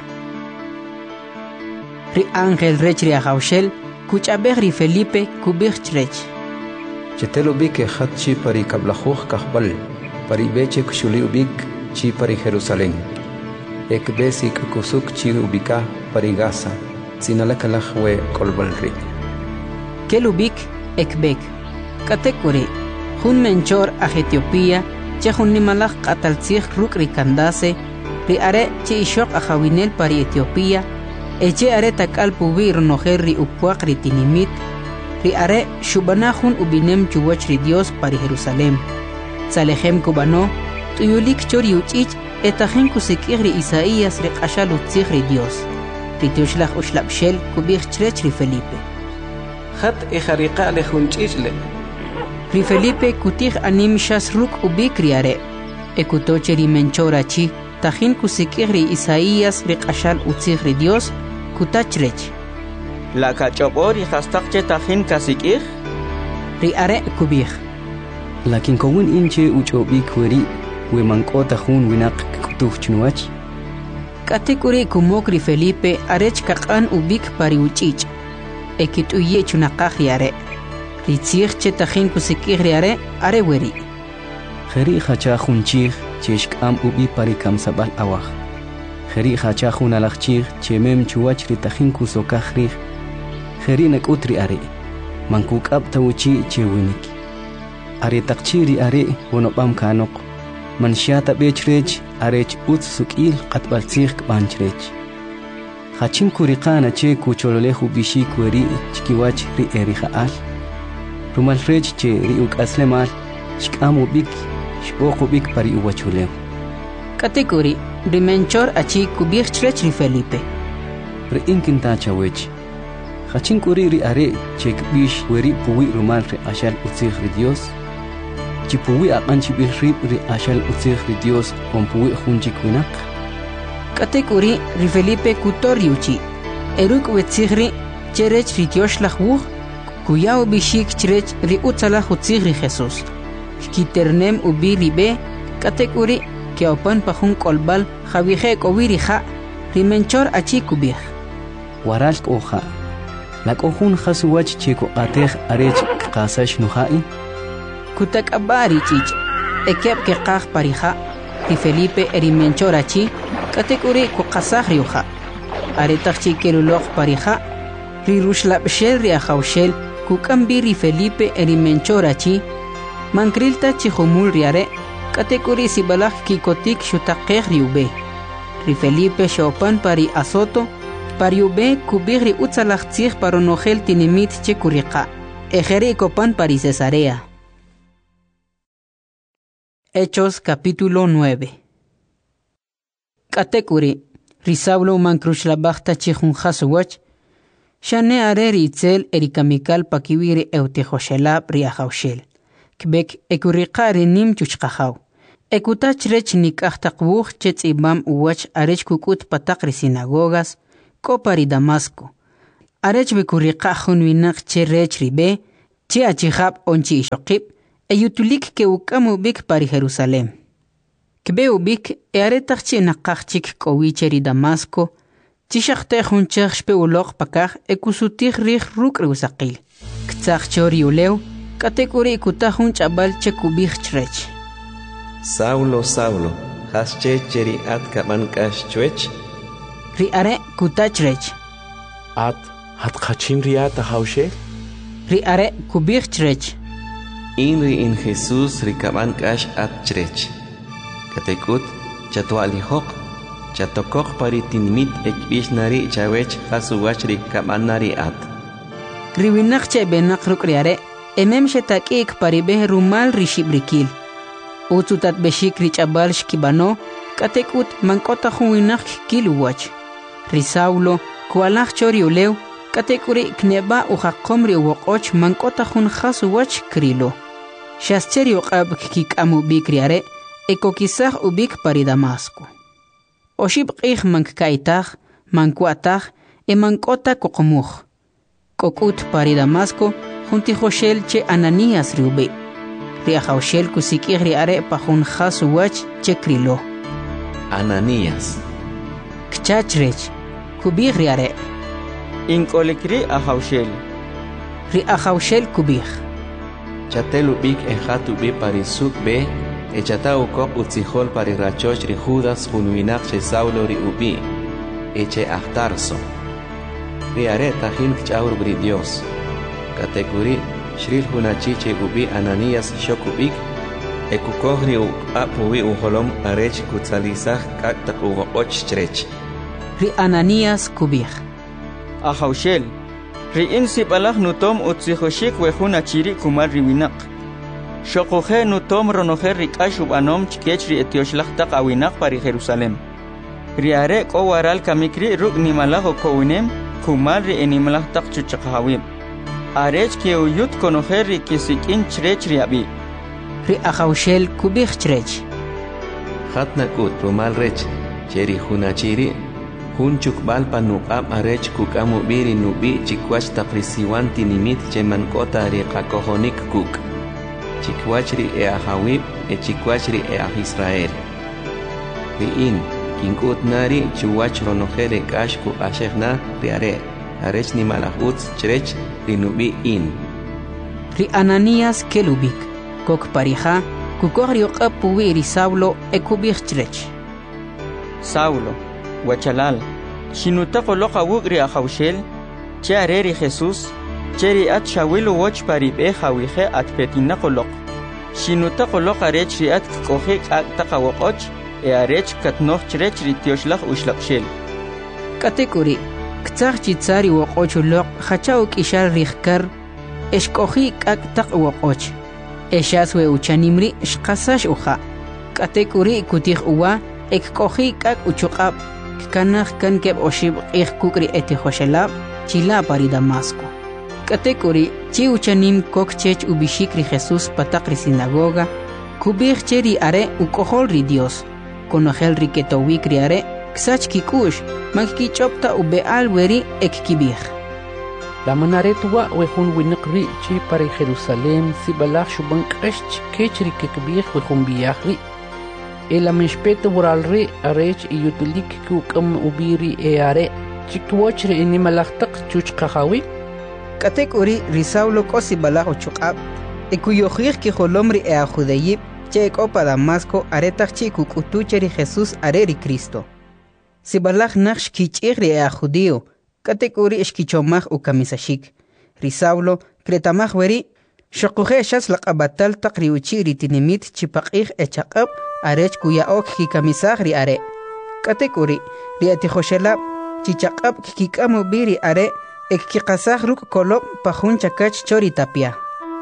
Ri Ángel rech ri ahawshel, kuchabeg ri Felipe kubig chrech. Chetelo bik hat chi pari kablajuj kahbal, pari beche kushuli ubik chi pari Jerusalén. Ek besik kusuk chi ubika pari Gaza, sinalakalaj we kolbalri. Kelubik ekbek. Katekuri, hun menchor a Etiopía, che hun nimalaj kataltzig ruk ri kandase, ri are che ishok a jawinel pari Etiopía, eche are takal pubi ronojer ri upuak ri tinimit, ri are shubanahun ubinem chuwach ri Dios pari Jerusalem. Salehem kubano, tuyulik chori uchich, etajen kusikir ri Isaías ri qashal utzig ri Dios. Ri tioshlach ushlabshel kubich chrech ri Felipe. Hat ejariqa lejun chichle. Ri Felipe kutig anim shas ruk ubik ri are. Ekutoche ri menchora chi, tajin kusikir ri Isaías ri qashal utzig ri Dios, kutachrech. La kachopori hastakche tajin kasikir? Ri are kubih. Lakin kowin inche uchobik weri, we mankota hun winak kutuh chunuach. Katekuri kumok ri Felipe arech kakan ubik pari uchich. Ekit uye chunakah ri are. Ri tzig che tajin kusikir ri are weri. Kheri khacha khunchig cheshk am ubi pari kamsabal awah. Kheri khacha khunalachchig chemem chuwach ri tajin kusokakhri. Kheri nakutri are. Mankuk ab tawchi chewinik. Are takchiri are wonobam kanok. Manshata bechrech arech utsukil qatbaltzig banchrech. Khachin kuriqana che kuchololehu bishi kweri chkiwach ri erihaal. Rumal rech che ri ukaslemal shkamu bik shboqu bik pari uwachulew. Katekuri rimenchor achi kubich chrech ri Felipe. Ri inkinta chawech. Khachin kuri ri are che kbish weri puwi rumal ri ashal utzig ri Dios. Chipuwi aqanchi bihrib ri ashal utzig ri Dios pompuwi khunchik winak. Katekuri ri Felipe kutoriuchi. Eruk wetzigri cherech ri tioshlah wuch, kuyao bishik cherech ri utzalah utzig ri Jesus. Kiternem ubi ribe, katekuri keopan pahun kolbal javije kowiri ha, rimenchor achi kubih. Waral koha. Lak ohun khasuwach cheko ateh arech qasash nuhai. Kutak abari chich, ekep ke qah pariha, ri Felipe erimenchorachi, katekuri kukasah riuha. Aretachchi kelulok pariha, ri rushlabshel ri ahawshel, kukambi ri Felipe erimenchorachi, mankrilta chihumul riare, katekuri sibalak kikotik shutakeh riube. Ri Felipe shopan pari asoto, pariube kubigri utzalach tzig paronogel tinimit chekuriqa, ejeri kopan pari Cesarea. Hechos capítulo 9. Katekuri, Risablo mankruchlabachta chihun haswach, shane areri itzel erikamikal pakiwiri eutejoshelab riahaushel. Kbek ekuriqari nim chuchqahaw. Ekutach rech nikahtakbuch chetzibam uwach arech kukut patakri sinagogas, kopari Damasco. Arech bekuriqa junwinak che rech ribe, che achihab onchi ishokib, eyutulik ke ukamu bik pari Jerusalem. Kbe ubik earetach che nakachik kowicheri Damasco, Tishakte junchach shpe ulok pakach ekusutik rich ruk reusakil. Ktsach chori uleu, katekuri ikuta junch abal chekubich chrech. Saulo, Saulo, hasche cheri at kaman kash chwech? Riare kutachrech. At kachin riata haushe? Riare kubich chrech. Inri in Jesus rikaman kash at chrech. Katekut chatualihok. Chatokok paritinmit ekbishnari chawech hasuwach rikamanari at. Riwinak che benak ruk riare, emem shetakik paribeh rumal rishibrikil. Utsutat beshik richabal shkibano, katekut mankota huwinak kiluwach. Risaulo, kualach chori uleu, katekuri kneba uhakomri uwokoch mankota hun hasuwach krilo. Shascheri uqab kik amu bik riare, ekokisach ubik pari Damasco. Oshib qih mankkaitach, mankuatach, mankota kokomuch. Kokut pari Damasco, junti Joshel che Ananías riube. Riajoshel kusikih riare pajun hasuwach che krilo. Ananías. Kchachrech, kubih riare. Inkolikri ajoshel. Riajoshel kubih. Chatelubik ejatubi parisuk be, echata ukok utzihol pari rachoch ri Judas junwinak che Saulo ri ubi, eche achtarso. Riare tajin kchaur bri Dios. Katekuri, shril hunachiche ubi Ananías shokubik, ekukohri uapuwi uholom arech kutzalizach kaktak ugoch chrech. Ri Ananías kubih. Ajoshel. Ri insipalach nutom utzihoshik wehuna chiri kumar riwinak. Shokoje nutom ronoje rikash ubanom chkech ri etioshlach taqawinak pari Jerusalem. Riare kowaral kamikri ruk nimalaho kowinem kumar ri enimlach taqchuchaqawim. Arech ke uyut konoje ri kisikin chrech riabi. Ri Ajoshel kubih chrech. Hatnakut rumal rech, cheri hunachiri, hunchuk balpa nuqam arech kukamu biri nubi chikwach taprisiwan tinimit chemankota ri qakohonik kuk. Chikwachri ahawib chikwachri Israel. Riin, kinkut nari chuwach ronojere kashku ashegna riare, arech ni malahuts chrech rinubi in. Ri Ananías kelubik, kok parija, kukori oqapuwi ri Saulo ekubich chrech. Saulo, wachalal, shinutako loqa wugri ajoshel, che areri Jesús, cheri at shawilu watch paribe hawihe at petinaqoloq. Shinutaqoloq arech ri at kohe taqawoqoch, arech katnoch chrech ri tioshlaq ushlaqshel. Katekuri, ktsach chitsari woqochuloq, hachao kishar rihkar, eshkohi kak taqwoqoch. Eshaswe uchanimri shqasash uha. Katekuri kutih uwa, ekkohi kak uchuqab, kanach kan keb oshib qih kukri etihoshelab, chila pari Damasco. Katekuri, chi uchanim kok chech ubishikri Jesús patakri sinagoga, kubih cheri are ukohol ri Dios, konojel riketowikri are, ksach kikush, magkichopta ubeal weri ekkibih. La manaretua wehun winqri chi pari Jerusalem si balach shuban qesh kechri kekbih wehun biyahri. Ela mishpete buralri arech iyutulik kukam ubiri eare, chikwochri inimalachtak chuchqahawi. Katekuri risaulo kosi balajo chukab, ekuyojir ki holomri judeyib, che opa Damasco aretach chi kukutucheri Jesús areri Cristo. Si balaj naksh kichigri judío, katekuri eshkichomaj ukamisashik. Risaulo, kretamaj weri, shokuje shas laqabatal taqriuchiri tinimit chipaqij echaqab, arech kuyaok kikamisagri are. Katekuri, riatijoshelab, chichaqab kikikamu biri are, ekkikasaj ruk kolop pajun chakach chori tapia.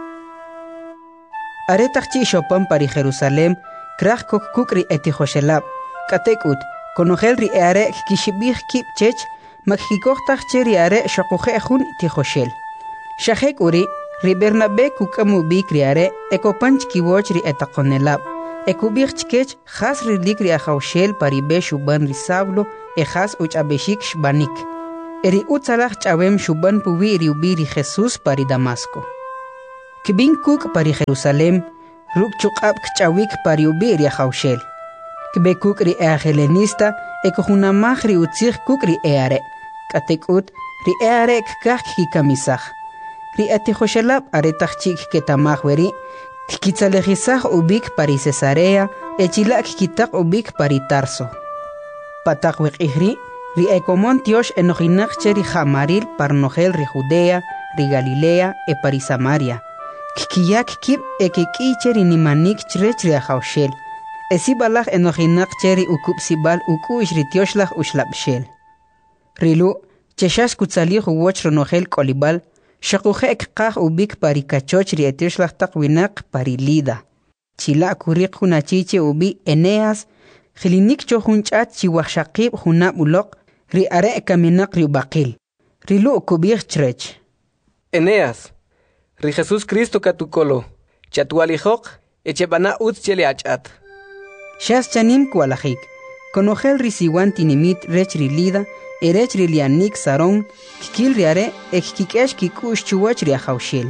Aretach chi shopan pari Jerusalem, krach kok kukri etijoshelab, katekut, konojel ri are kishibih kip chech, makkikohtach cheri are shokuje jun tijoshel. Shahek uri, ri Bernabe kukamu bikri are, ekopanch kiwoch ri etakonelab, ekubih chkech has ri likri ajoshel pari beshuban ri Saulo, has uchabeshik shbanik. eri utzalaj chawem shuban puwi riubiri Jesús pari Damasco. Kibin kuk pari Jerusalem, ruk chukab kchawik pari ubiri haushel. Kibe kuk ri helenista, ekohunamaj ri utzig kuk ri eare. Katekut ri earekkak kikamisaj. Ri atihoshelab aretachchik ketamaj weri, kikitzalejizaj ubik pari Cesarea, echilak kitak ubik pari Tarso. Patak wekihri, ri ekomon tiosh enojinak cheri jamaril parnogel ri Judea, ri Galilea e pari Samaria. Kikiyak kip ekiki cheri nimanik chrech ri ahaushel. Esibalach enojinak cheri ukup sibal ukush ri tioshlach ushlapshel. Rilu, cheshash kutsalih uwoch ronogel kolibal, shakuje ekkaj ubik pari kachoch ri etioshlach takwinak pari Lida. Chila kurik hunachiche ubi Eneas, Gilinik chohunchat chiwachakib hunab ulok, ri are kaminak ri ubakil. Rilu kubir chrech. Eneas, ri Jesús Cristo katukolo, chatualijok, echebana utz chele achat. Shas chanim kualajik, konogel ri siwan tinimit rech ri Lida, erech ri lianik saron, kikil ri are, ekikikesh kikush chuwach ri ahaushel.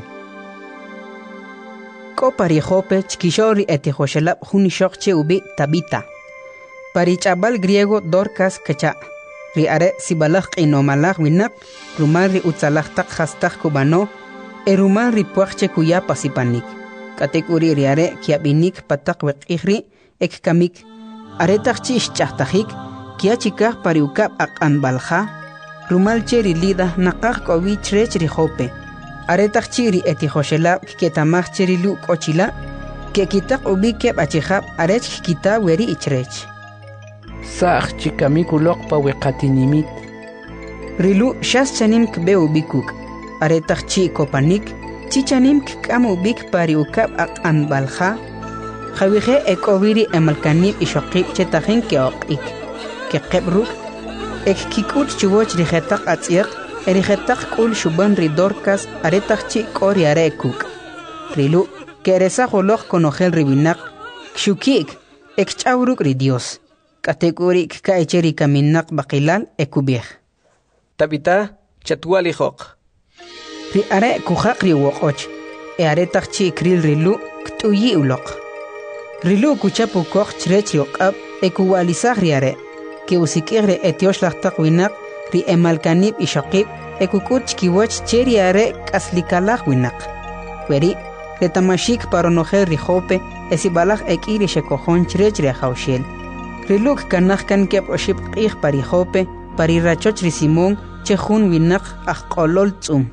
Ko pari Jope chkishori etihoshelab hunishokche ubi Tabita. Pari chabal griego Dorcas kecha. Ri are sibalach inomalach winak, rumal ri utzalach tak hastach kubano, erumal ri puachche kuya pasipanik. Katekuri ri are kiabinik patak wekihri ek kamik. Are takchish chahtajik, kia chikah pari ukap ak anbalja, rumal cheri Lida nakak kowi chrech ri Jope. Aretak chiri etihoshelab ketamach cheri lu kochila, ke kitak ubi kep achihab arech kita weri ichrech. Sach chikamikulok pa wekatinimit. Rilu shas chanim kbe ubikuk. Aretak chi kopanik, chichanim kikam ubik pari ukab ak anbalja. Jawihe ekobiri emalkanib ishokib chetahin ke okik. Ke kebruk, ek kikut chuboch rijetak atziak, erijetak kul shuban ri Dorcas aretak chi kori arekuk. Rilu, keresa jolok konogel ribinak, kshukik, ek chauruk ri Dios. Kategori ka echeri kaminak bakilal ekubih. Tabita, chatualijok. Ri are kujak ri wokoch, aretak chi kril rilu, ktuyi ulok. Rilu kuchapu koch chrech yokab, ekuwalizak ri are, ke usikir etioslach takwinak, ri emalkanib ishokib, ekukut chkiwach cheri are kaslikalach winak. Weri, retamashik paronogel ri Jope, esibalach ekiri shekojon chrech ri ahaushel. Riluk kanachkan kep oship qih pari Jope, pari rachoch ri Simón, chejun winak ajkolol tzum.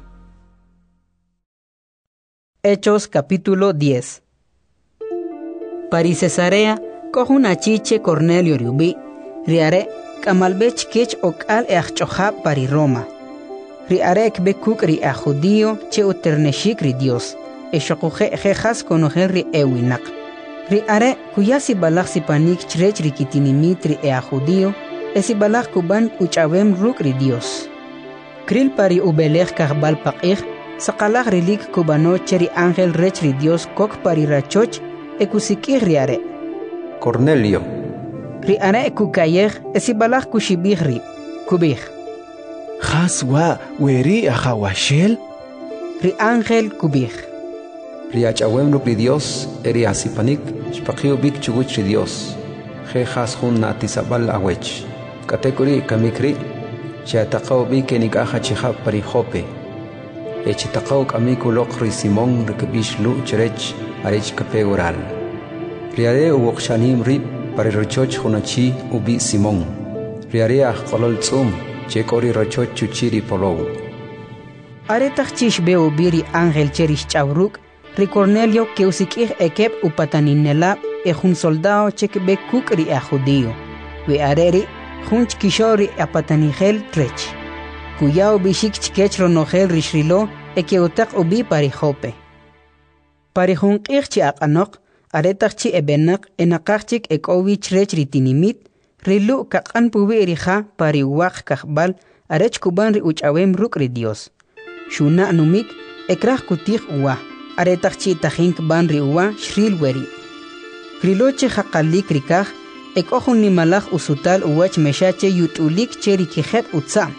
Hechos capítulo 10. Pari Cesarea, kohun achiche Cornelio riubi, riare, kamalbech kech okal eachchohab pari Roma. Riare ekbekuk ri a judío che uterneshik ri Dios, eshokuje jejas konogel ri ewinak. Riare kuyasi balach sipanik chrech ri kitinimit ri a judío, esibalach kuban uchawem ruk ri Dios. Kril pari ubelech karbal pakich, sakalach rilik kubano cheri ángel rech ri Dios kok pari rachoch, ekusikih riare. Cornelio. Riare ekukayech, esibalach kushibih ri, kubih. Haswa weri ahawashel? Ri ángel kubih. Riachawem ruk ri Dios, eri asipanik, shpakio bik chuguch ri Dios. Jejas hun natisabal awech. Katekuri kamikri, cheatakaw bik enikaja chihab pari Jope. Echitakaw kamikulok ri Simón rikebish lu cherech arech kapegoral. Riare uwokshanim rib pari rochoch hunachi ubi Simón. Riare kolol tzum, chekori rochoch chuchiri polow. Aretach chish beo biri ángel cherish chavruk, ri Cornelio que usikih ekep upataninela ejun soldado chekbe kuk ri a judío. We areri, junch kishori apatanigel trech. Kuyao bishik chkech ronogel rishrilo eke utak ubi pari Jope. Pari junkich chi akanok, aretach chi ebenak enakachik ek owi chrech ritinimit, rilu kakan pubi rija pari wak kakbal arech kuban ri uchawem ruk ri Dios. Shuna numik ekrach kutih uwa, aretach chi tajink ban ri uwa shril weri. Riloche hakalik rikaj, ek ohun nimalach usutal uwach meshache yutulik cheri kijet utsam.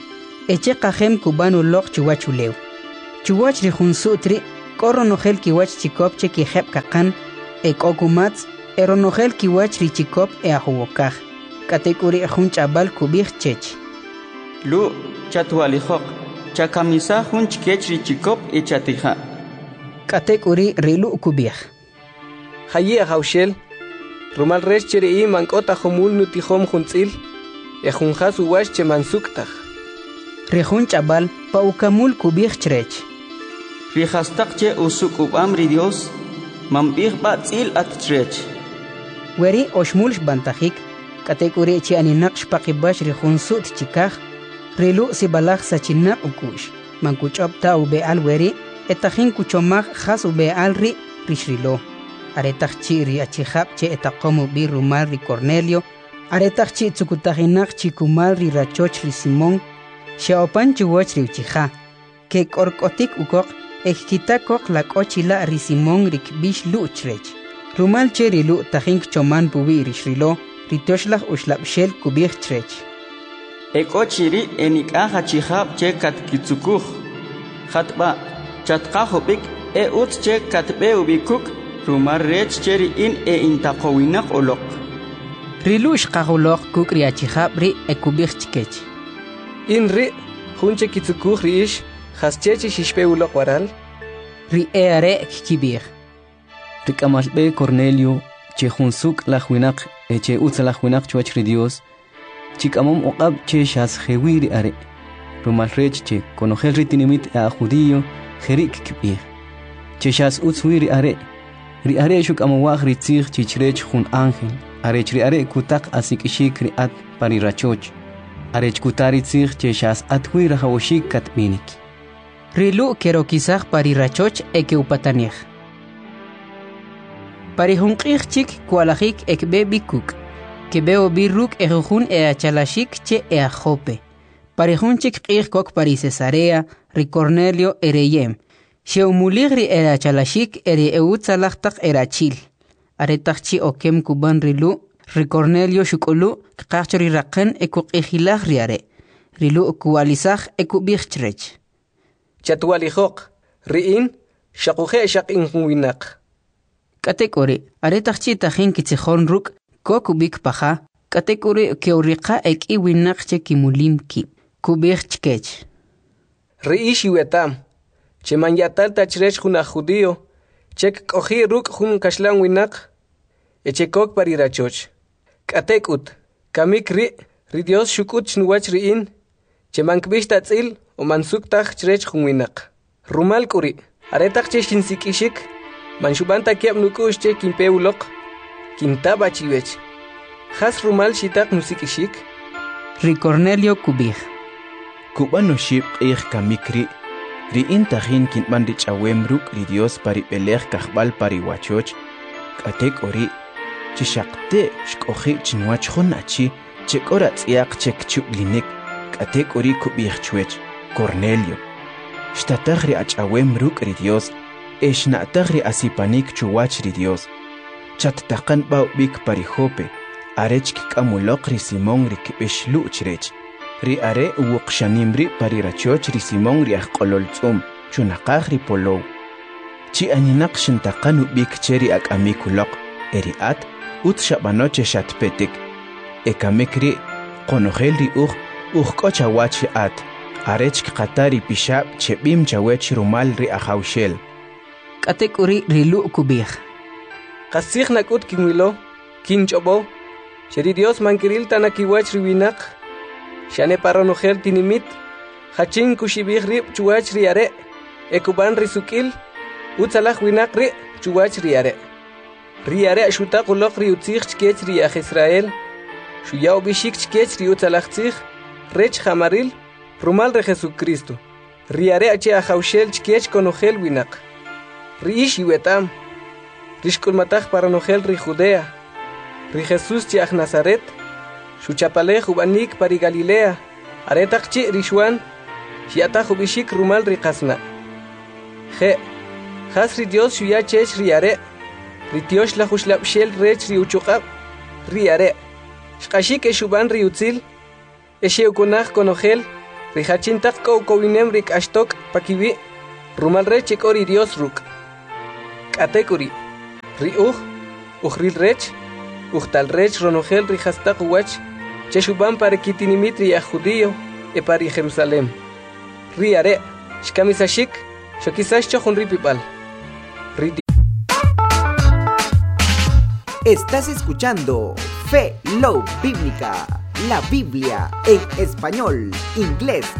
eche qajem kubanu loq chuwachulew. Chuwach ri junsutri, koronogel kiwach chikop che kijep kakan, okumatz, eronogel kiwach ri chikop ahuwokaj. Katekuri jun chabal kubij chech. Lu chatualijok, chakamisa jun chikech ri chikop chatija. Katekuri rilu kubij. Hayi haushel, rumal resh cheri mankota homul nutihom juntzil, ejunjas uwash che mansuktaj. Rejun chabal paukamul kubij chrech. Rijastak che usuk ubamri Dios, mambij batzil at chrech. Weri oshmulsh bantajik, katekuri chi aninaqsh paqibash rejun sut chikaj, rilu sibalaj sachinak ukush, mankuchop ta ubeal weri, etajin kuchomaj jas ubeal ri rishrilo. Aretaj chi ri achijab che etakomu bi rumal ri Cornelio, aretaj chi tsukutajinak chi kumal ri rachoch ri Simón, xaopan chuwach ri uchija, ke korkotik ukok, ejkitakok la kochila ri Simón ri kbish luchrech. Rumal che ri lu tajink choman pubi ri shrilo, ri toshlaj ushlabshel kubij chrech. Ekochiri enikaja chijab che katkitsukuj, jatba chatkajobik utz che katbe ubikuk, rumar rech cheri in intakowinak olok. Rilush kahulok kuk ri achijab ri ekubij chkech. In ri, junche kitsukuj ri ish, haschechi shishpe ulok waral. Ri are kibir. Rikamalbe Cornelio, che junsuk la juinak, che utza la juinak chuach ri Dios, chikamom oqab che shas jewiri are. Rumal rech che konogel ritinimit a judío, jerik kibir. Che shas utzwiri are. Ri are shuk amawag ritzig chichrech jun ángel. Arech ri are kutak asikishik ri at parirachoch. Arech kutaritzig che shas atwi rahawoshik katminik. Rilu kero kisaj parirachoch eke upatanij. Parihunqij chik kualajik ekbe bikuk. Kebeo birruk ejujun achalashik che ajope. Parihun chik qij kok pari Cesarea, ri Cornelio ereyem. Xeumulig ri achalashik ere eutzalajtak erachil. Aretakchi okem kuban rilu, ri Cornelio shukulu, kachori raqen ekuqijilaj riare. Rilu kualizaj ekubijchrech. Chatualijok, riin, shakuje shakin winak. Katekori, aretakchi tajin kitzijon ruk, kokubik paja, katekori keuriqa eki winakche kimulim ki, kubijchkech. Riish yuetam, che manyatal tachrech juna judío, chek koji ruk jun kashlan winak, echekok parirachoch. Katekut, kamik ri Dios shukut chnuwach riin, che mankbish tatzil, o mansuktaj chrech jun winak. Rumal kuri, aretak che shinsikishik, manshubanta kiab nukush che kimpeulok, kintaba chiwech. Has rumal shitak nusikishik. Ri Cornelio kubij. Kubano ship kamikri, ri intajin kintman rich awemruk ri Dios pari pelej kahbal pari wachoch, katek ori, chishakte shkoji chinwach honachi, chekora tsiak chek chublinik, katek ori kubij chwech, Cornelio. Shtatagri ach awemruk ri Dios, eshnatagri asipanik chuwach ri Dios. Chattakan bau bik pari Jope, arech kikamulok ri Simón ri kibish luchrech. Ri are uwuqshanimri pari rachoch ri Simón ri ajqololtzum, chunaqaj ri polow. Chi aninaq shintaqanu bik cheri akamikulok, eri at, ut shabanoche shatpetik. Ekamikri, qonogel ri kochawach at, arech qatari pishab chebim chawech rumal ri ajawshel. Katekuri rilu kubij. Qasij nakut kinwilo, kinchobo, cheri Dios mankiril tanakiwach riwinak, shane paronogel tinimit, hachin kushibij rib chuwach riare, ekuban risukil, utzalaj winak ri chuwach riare. Riare shutak ulok ri utzij chkech ri aj Israel, shuyao bishik chkech ri utzalaj tzij, rech jamaril, rumal re Jesucristo. Riare ache ajawshel chkech konogel winak. Riish yuetam, rishkulmataj paronogel ri Judea, ri Jesús chiaj Nazaret, Shuchapalej ubanik pari Galilea, aretak chi rishuan, shiataj ubishik rumal ri qasna. Je, has ri Dios shuya chech riare, ri tiosh la hushlabshel rech ri uchuqab, riare, shkashik eshuban ri utzil, esheukunaj konogel, Rijachintak kowinem rik ashtok pakibi. Rumal rech ori Dios ruk. Katekuri. Riuj. Ujril rech. Ujtal rech ronogel rijastak wach. Cheshuban para kitinimitri a judío. E para Jerusalén. Riare. Shkamisashik. Shokisash chohun ripipal. Estás escuchando Fe Love Bíblica, la Biblia en español, inglés